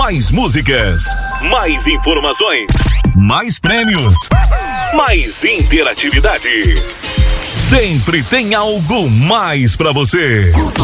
mais músicas, mais informações, mais prêmios, mais interatividade. Sempre tem algo mais pra você.